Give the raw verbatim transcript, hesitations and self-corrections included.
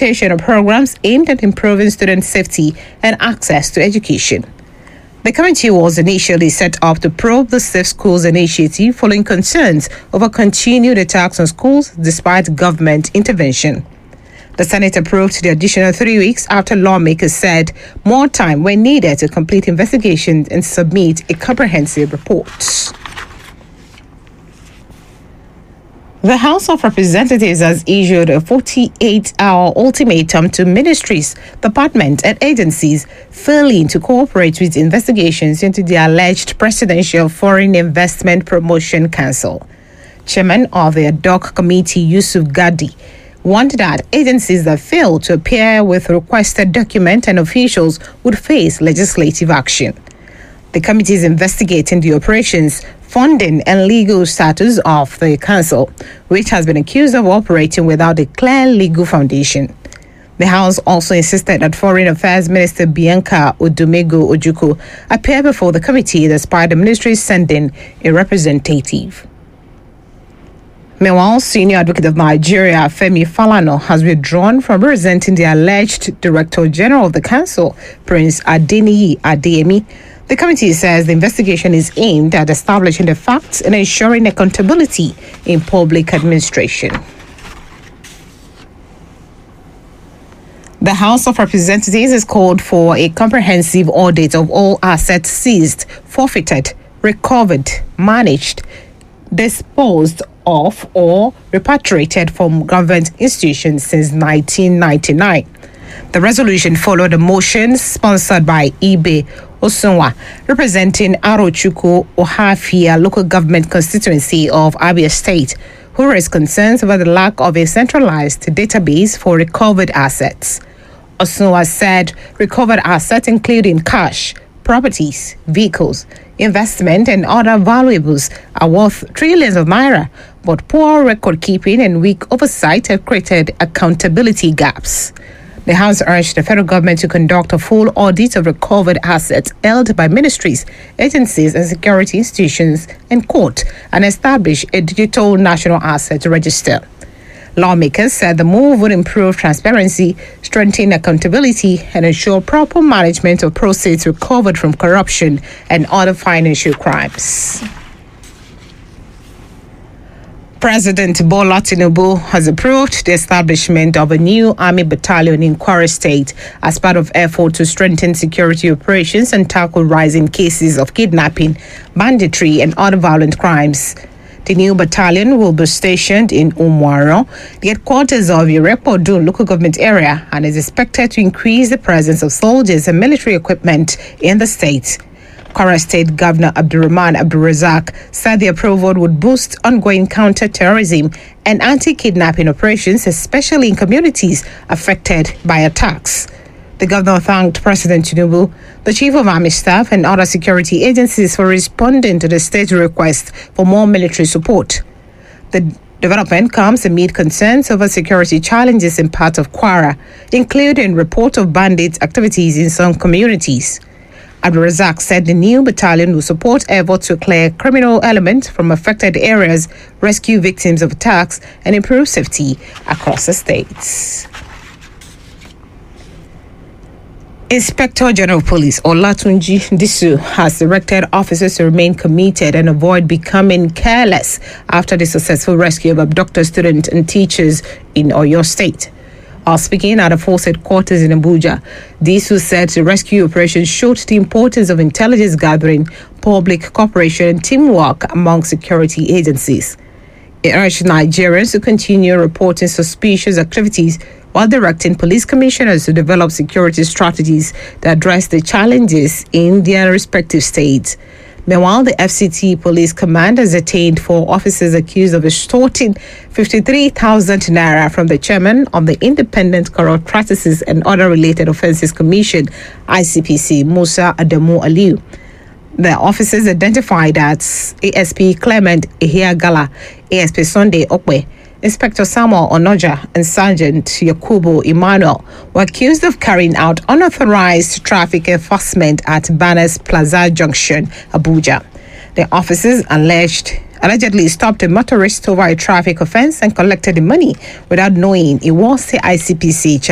implementation of programs aimed at improving student safety and access to education. The committee was initially set up to probe the Safe Schools initiative following concerns over continued attacks on schools despite government intervention. The Senate approved the additional three weeks after lawmakers said more time were needed to complete investigations and submit a comprehensive report. The House of Representatives has issued a forty-eight hour ultimatum to ministries, departments, and agencies failing to cooperate with investigations into the alleged Presidential Foreign Investment Promotion Council. Chairman of the ad hoc committee, Yusuf Gadi, warned that agencies that fail to appear with requested documents and officials would face legislative action. The committee is investigating the operations, funding, and legal status of the council, which has been accused of operating without a clear legal foundation. The House also insisted that Foreign Affairs Minister Bianca Odumego Ojukwu appear before the committee despite the ministry sending a representative. Meanwhile, Senior Advocate of Nigeria, Femi Falana, has withdrawn from representing the alleged Director General of the Council, Prince Adeniyi Adeyemi. The committee says the investigation is aimed at establishing the facts and ensuring accountability in public administration. The House of Representatives has called for a comprehensive audit of all assets seized, forfeited, recovered, managed, disposed of, or repatriated from government institutions since nineteen ninety-nine. The resolution followed a motion sponsored by Ibe Osunwa, representing Arochukwu Ohafia local government constituency of Abia State, who raised concerns over the lack of a centralized database for recovered assets. Osunwa said recovered assets, including cash, properties, vehicles, investment, and other valuables, are worth trillions of naira, but poor record keeping and weak oversight have created accountability gaps. The House urged the federal government to conduct a full audit of recovered assets held by ministries, agencies, and security institutions and court, and establish a digital national asset register. Lawmakers said the move would improve transparency, strengthen accountability, and ensure proper management of proceeds recovered from corruption and other financial crimes. President Bola Tinubu has approved the establishment of a new army battalion in Kwara State as part of effort to strengthen security operations and tackle rising cases of kidnapping, banditry, and other violent crimes. The new battalion will be stationed in Umuaro, the headquarters of Irepodun local government area, and is expected to increase the presence of soldiers and military equipment in the state. Kwara State Governor Abdulrahman Abdulrazak said the approval would boost ongoing counter-terrorism and anti-kidnapping operations, especially in communities affected by attacks. The governor thanked President Tinubu, the Chief of Army Staff, and other security agencies for responding to the state's request for more military support. The development comes amid concerns over security challenges in parts of Kwara, including report of bandit activities in some communities. Abdulrazak said the new battalion will support efforts to clear criminal elements from affected areas, rescue victims of attacks, and improve safety across the states. Inspector General of Police Olatunji Disu has directed officers to remain committed and avoid becoming careless after the successful rescue of abducted students and teachers in Oyo State. While speaking at the force headquarters in Abuja, Disu said the rescue operation showed the importance of intelligence gathering, public cooperation, and teamwork among security agencies. It urged Nigerians to continue reporting suspicious activities while directing police commissioners to develop security strategies that address the challenges in their respective states. Meanwhile, the F C T Police Command has detained four officers accused of extorting fifty-three thousand naira from the chairman of the Independent Corrupt Practices and Other Related Offences Commission, I C P C, Musa Adamu Aliu. The officers identified as A S P Clement Ehiagala, A S P Sunday Okwe, Inspector Samuel Onoja, and Sergeant Yakubu Emmanuel were accused of carrying out unauthorized traffic enforcement at Banners Plaza Junction, Abuja. The officers alleged allegedly stopped a motorist over a traffic offense and collected the money without knowing it was the I C P C